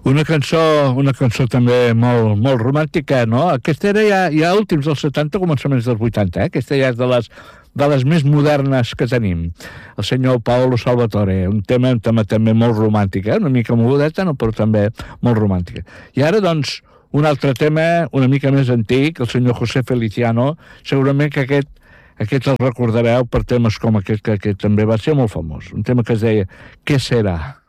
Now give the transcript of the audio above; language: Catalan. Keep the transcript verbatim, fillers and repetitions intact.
Una cançó, una cançó també molt, molt romàntica, no? Aquesta era ja, ja últims dels setanta, començaments dels vuitanta, eh? Aquesta ja és de les, de les més modernes que tenim. El senyor Paolo Salvatore, un tema, un tema també molt romàntic, eh? Una mica mogudeta, no? Però també molt romàntica. I ara, doncs, un altre tema una mica més antic, el senyor José Feliciano, segurament que aquest, aquest el recordareu per temes com aquest, que, que també va ser molt famós. Un tema que es deia «Què serà?».